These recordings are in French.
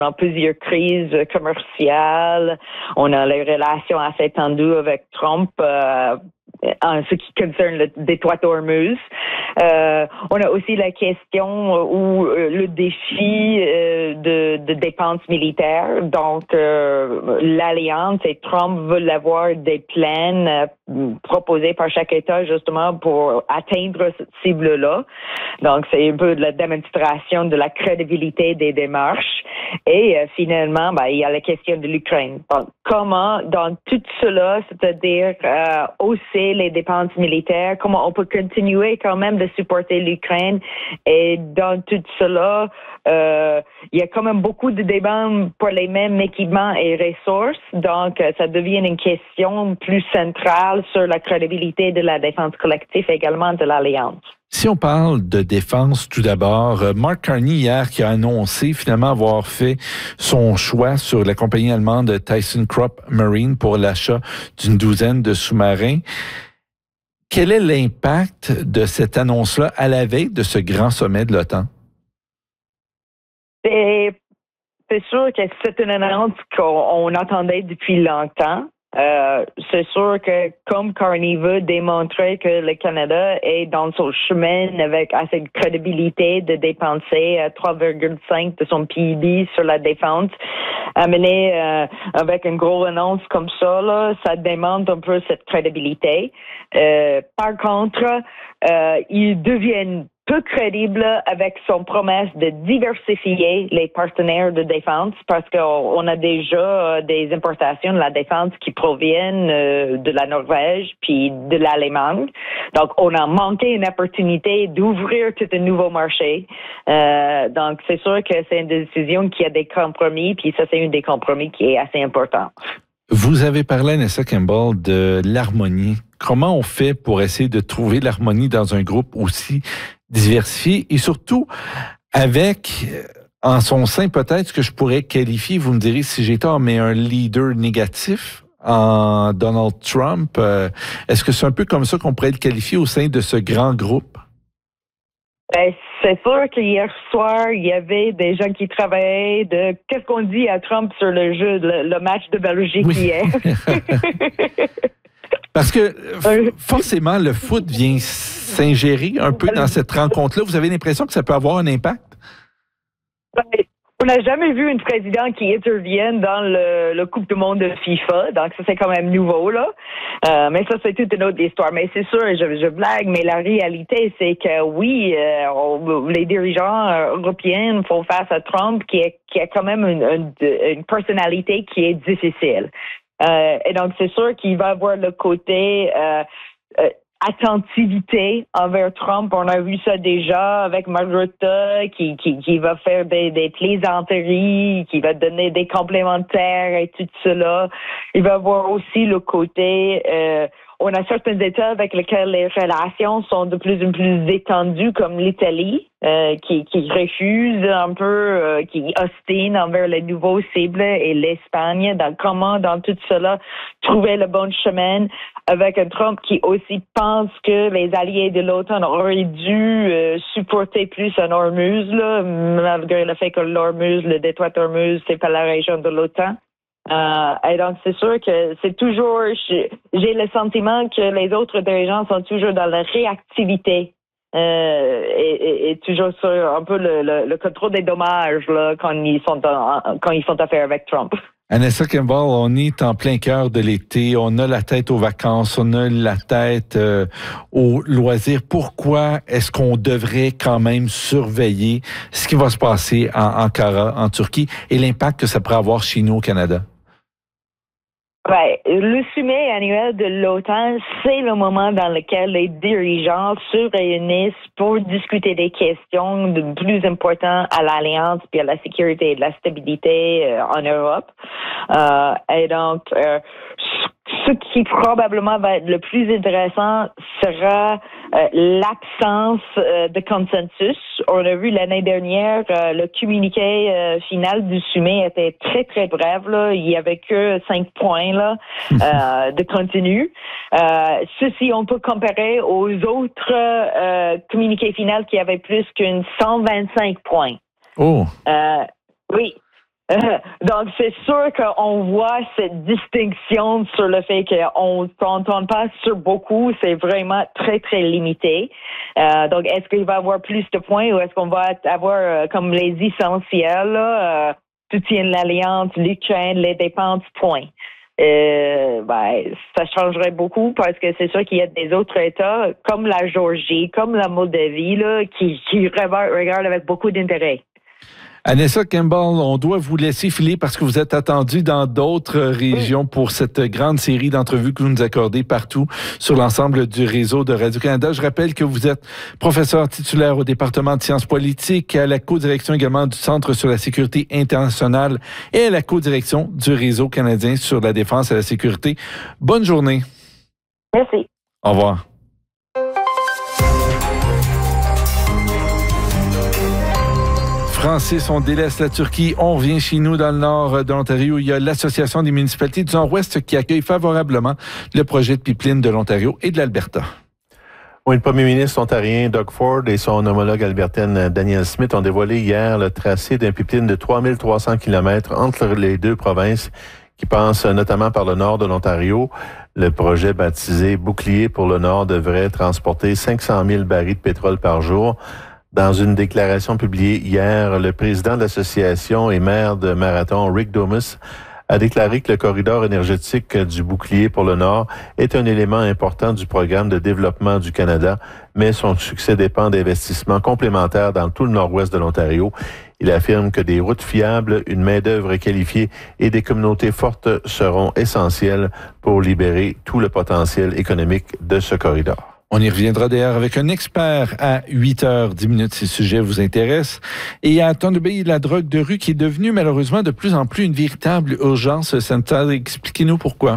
dans plusieurs crises commerciales. On a les relations assez tendues avec Trump en ce qui concerne le détroit d'Ormuz. On a aussi la question ou le défi de dépenses militaires. Donc, l'Alliance et Trump veulent avoir des plans proposés par chaque État justement pour atteindre cette cible-là. Donc, c'est un peu de la démonstration de la crédibilité des démarches. Et finalement, il y a la question de l'Ukraine. Donc, comment, dans tout cela, c'est-à-dire hausser les dépenses militaires, comment on peut continuer quand même de supporter l'Ukraine. Et dans tout cela, il y a quand même beaucoup de débats pour les mêmes équipements et ressources. Donc, ça devient une question plus centrale sur la crédibilité de la défense collective également de l'Alliance. Si on parle de défense, tout d'abord, Mark Carney, hier, qui a annoncé finalement avoir fait son choix sur la compagnie allemande ThyssenKrupp Marine pour l'achat d'une douzaine de sous-marins. Quel est l'impact de cette annonce-là à la veille de ce grand sommet de l'OTAN? C'est sûr que c'est une annonce qu'on attendait depuis longtemps. C'est sûr que comme Carney veut démontrer que le Canada est dans son chemin avec assez de crédibilité de dépenser 3,5 de son PIB sur la défense, amener avec une grosse annonce comme ça, là, ça demande un peu cette crédibilité. Par contre, ils deviennent peu crédible avec son promesse de diversifier les partenaires de défense parce qu'on a déjà des importations de la défense qui proviennent de la Norvège puis de l'Allemagne. Donc, on a manqué une opportunité d'ouvrir tout un nouveau marché. Donc, c'est sûr que c'est une décision qui a des compromis puis ça, c'est un des compromis qui est assez important. Vous avez parlé, Nessa Campbell, de l'harmonie. Comment on fait pour essayer de trouver l'harmonie dans un groupe aussi diversifié et surtout avec, en son sein, peut-être ce que je pourrais qualifier, vous me direz si j'ai tort, mais un leader négatif en Donald Trump. Est-ce que c'est un peu comme ça qu'on pourrait le qualifier au sein de ce grand groupe? C'est sûr qu'hier soir, il y avait des gens qui travaillaient de qu'est-ce qu'on dit à Trump sur le jeu, le match de Belgique hier. Parce que forcément, le foot vient s'ingérer un peu dans cette rencontre-là. Vous avez l'impression que ça peut avoir un impact? On n'a jamais vu un président qui intervienne dans le Coupe du monde de FIFA, donc ça c'est quand même nouveau là. Mais ça c'est toute une autre histoire. Mais c'est sûr, je blague, mais la réalité c'est que oui, les dirigeants européens font face à Trump qui a quand même une personnalité qui est difficile. Et donc c'est sûr qu'il va avoir le côté attentivité envers Trump. On a vu ça déjà avec Margarita qui va faire des plaisanteries, qui va donner des complémentaires et tout cela. Il va avoir aussi le côté on a certains États avec lesquels les relations sont de plus en plus étendues, comme l'Italie, qui refuse un peu, qui ostine envers les nouveaux cibles, et l'Espagne. Donc, comment, dans tout cela, trouver le bon chemin avec un Trump qui aussi pense que les alliés de l'OTAN auraient dû supporter plus un Hormuz, là, malgré le fait que l'Hormuz, le détroit d'Hormuz, c'est pas la région de l'OTAN. Et donc, c'est sûr que c'est toujours, j'ai le sentiment que les autres dirigeants sont toujours dans la réactivité et toujours sur un peu le contrôle des dommages là, quand ils font affaire avec Trump. Nessa Campbell, on est en plein cœur de l'été, on a la tête aux vacances, on a la tête aux loisirs. Pourquoi est-ce qu'on devrait quand même surveiller ce qui va se passer en Ankara, en Turquie, et l'impact que ça pourrait avoir chez nous au Canada? Ouais, le sommet annuel de l'OTAN, c'est le moment dans lequel les dirigeants se réunissent pour discuter des questions de plus importantes à l'Alliance puis à la sécurité et la stabilité en Europe. Et donc, ce qui probablement va être le plus intéressant sera l'absence de consensus. On a vu l'année dernière, le communiqué final du sommet était très, très bref. Là. Il y avait que 5 points là, de contenu. Ceci, on peut comparer aux autres communiqués finaux qui avaient plus qu'une 125 points. Oh! Oui. Donc, c'est sûr qu'on voit cette distinction sur le fait quand on passe sur beaucoup, c'est vraiment très, très limité. Donc, est-ce qu'il va y avoir plus de points ou est-ce qu'on va avoir comme les essentiels, soutien de l'Alliance, l'Ukraine, les dépenses, points? Ça changerait beaucoup parce que c'est sûr qu'il y a des autres États comme la Géorgie, comme la Moldavie, là, qui regardent avec beaucoup d'intérêt. Anessa Campbell, on doit vous laisser filer parce que vous êtes attendu dans d'autres régions pour cette grande série d'entrevues que vous nous accordez partout sur l'ensemble du réseau de Radio-Canada. Je rappelle que vous êtes professeur titulaire au département de sciences politiques, à la co-direction également du Centre sur la sécurité internationale et à la co-direction du Réseau canadien sur la défense et la sécurité. Bonne journée. Merci. Au revoir. Francis, on délaisse la Turquie. On revient chez nous dans le nord de l'Ontario. Il y a l'Association des municipalités du Nord-Ouest qui accueille favorablement le projet de pipeline de l'Ontario et de l'Alberta. Oui, le premier ministre ontarien Doug Ford et son homologue albertaine Danielle Smith ont dévoilé hier le tracé d'un pipeline de 3300 km entre les deux provinces qui passe notamment par le nord de l'Ontario. Le projet baptisé Bouclier pour le Nord devrait transporter 500 000 barils de pétrole par jour. Dans une déclaration publiée hier, le président de l'association et maire de Marathon, Rick Domus, a déclaré que le corridor énergétique du Bouclier pour le Nord est un élément important du programme de développement du Canada, mais son succès dépend d'investissements complémentaires dans tout le nord-ouest de l'Ontario. Il affirme que des routes fiables, une main-d'œuvre qualifiée et des communautés fortes seront essentielles pour libérer tout le potentiel économique de ce corridor. On y reviendra d'ailleurs avec un expert à 8h10 si le sujet vous intéresse. Et à Thunder Bay, la drogue de rue qui est devenue malheureusement de plus en plus une véritable urgence sanitaire. Expliquez-nous pourquoi.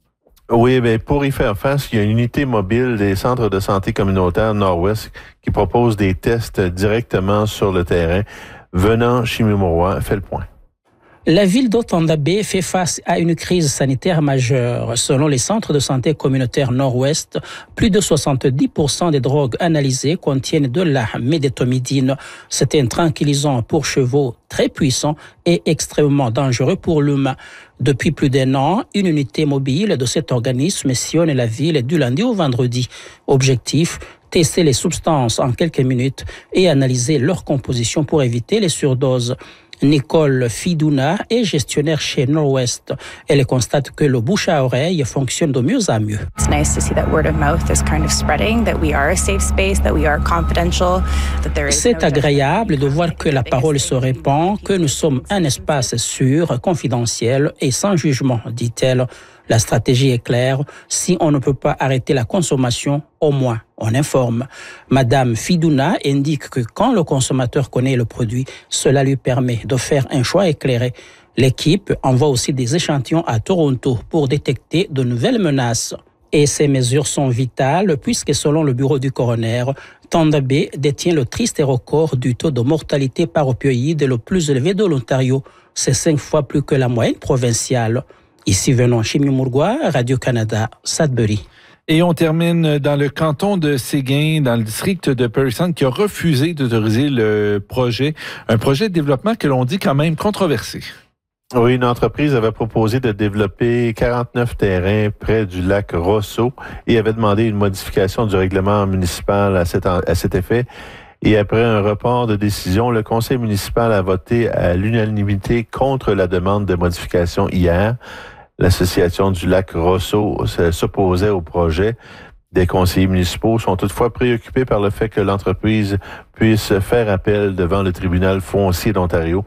Oui, bien, pour y faire face, il y a une unité mobile des centres de santé communautaires Nord-Ouest qui propose des tests directement sur le terrain. Venant Chimimaurois fait le point. La ville d'Otanda Bay fait face à une crise sanitaire majeure. Selon les centres de santé communautaires Nord-Ouest, plus de 70% des drogues analysées contiennent de la médétomidine. C'est un tranquillisant pour chevaux très puissant et extrêmement dangereux pour l'humain. Depuis plus d'un an, une unité mobile de cet organisme sillonne la ville du lundi au vendredi. Objectif, tester les substances en quelques minutes et analyser leur composition pour éviter les surdoses. Nicole Fidouna est gestionnaire chez Nord-Ouest. Elle constate que le bouche à oreille fonctionne de mieux en mieux. It's nice to see that word of mouth is kind of spreading, that we are a safe space, that we are confidential, that there is C'est agréable de voir que la parole se répand, que nous sommes un espace sûr, confidentiel et sans jugement, dit-elle. La stratégie est claire. Si on ne peut pas arrêter la consommation, au moins on informe. Madame Fidouna indique que quand le consommateur connaît le produit, cela lui permet de faire un choix éclairé. L'équipe envoie aussi des échantillons à Toronto pour détecter de nouvelles menaces. Et ces mesures sont vitales puisque selon le bureau du coroner, Thunder Bay détient le triste record du taux de mortalité par opioïde le plus élevé de l'Ontario. C'est 5 fois plus que la moyenne provinciale. Ici venons Chimimaurois, Radio-Canada, Sudbury. Et on termine dans le canton de Séguin, dans le district de Parry Sound, qui a refusé d'autoriser le projet, un projet de développement que l'on dit quand même controversé. Oui, une entreprise avait proposé de développer 49 terrains près du lac Rosso et avait demandé une modification du règlement municipal à cet effet. Et après un report de décision, le conseil municipal a voté à l'unanimité contre la demande de modification hier. L'association du lac Rosso s'opposait au projet. Des conseillers municipaux sont toutefois préoccupés par le fait que l'entreprise puisse faire appel devant le tribunal foncier d'Ontario.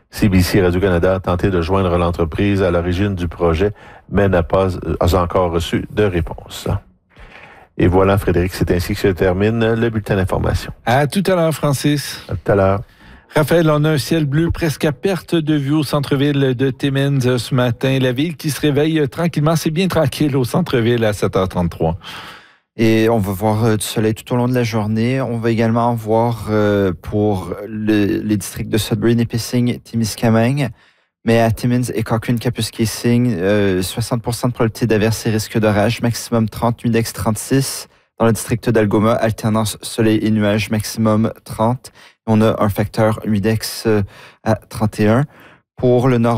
CBC Radio-Canada a tenté de joindre l'entreprise à l'origine du projet, mais n'a pas encore reçu de réponse. Et voilà, Frédéric, c'est ainsi que se termine le bulletin d'information. À tout à l'heure, Francis. À tout à l'heure. Raphaël, on a un ciel bleu presque à perte de vue au centre-ville de Timmins ce matin. La ville qui se réveille tranquillement, c'est bien tranquille au centre-ville à 7h33. Et on va voir du soleil tout au long de la journée. On va également voir pour les districts de Sudbury, Nipissing, Témiscamingue. Mais à Timmins et Cochrane-Kapuskasing, 60% de probabilité d'averse et risque d'orage, maximum 30, index 36. Dans le district d'Algoma, alternance soleil et nuages, maximum 30. On a un facteur index à 31. pour le nord